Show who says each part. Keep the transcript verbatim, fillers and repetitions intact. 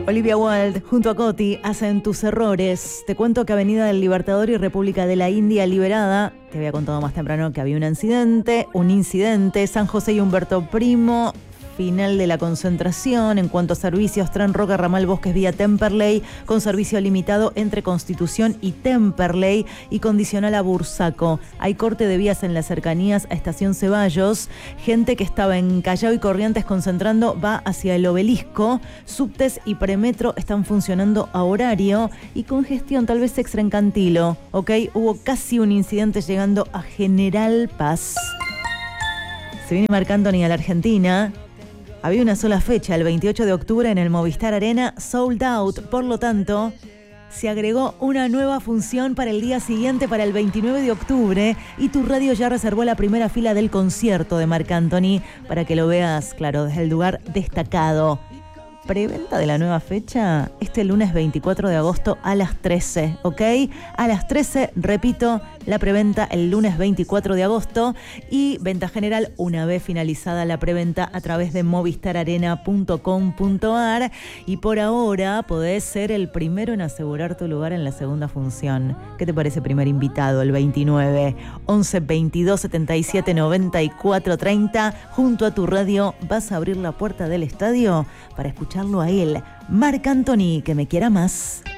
Speaker 1: Olivia Wilde junto a Coti hacen Tus Errores. Te cuento que Avenida del Libertador y República de la India liberada. Te había contado más temprano que había un incidente, un incidente. San José y Humberto Primo. Final de la concentración. En cuanto a servicios, Tren Roca Ramal Bosques vía Temperley, con servicio limitado entre Constitución y Temperley y condicional a Bursaco. Hay corte de vías en las cercanías a Estación Ceballos. Gente que estaba en Callao y Corrientes concentrando va hacia el Obelisco. Subtes y Premetro están funcionando a horario y congestión tal vez extra en Cantilo. ¿Ok? Hubo casi un incidente llegando a General Paz. Se viene Marc Anthony a la Argentina. Había una sola fecha, el veintiocho de octubre en el Movistar Arena, sold out. Por lo tanto, se agregó una nueva función para el día siguiente, para el veintinueve de octubre, y tu radio ya reservó la primera fila del concierto de Marc Anthony para que lo veas, claro, desde el lugar destacado. Preventa de la nueva fecha este lunes veinticuatro de agosto a las trece, ¿ok? A las trece, repito, la preventa el lunes veinticuatro de agosto y venta general una vez finalizada la preventa a través de movistar arena punto com punto ar, y por ahora podés ser el primero en asegurar tu lugar en la segunda función. ¿Qué te parece, primer invitado, el veintinueve? once veintidós setenta y siete noventa y cuatro treinta, junto a tu radio vas a abrir la puerta del estadio para escuchar a él, Marc Anthony, que me quiera más.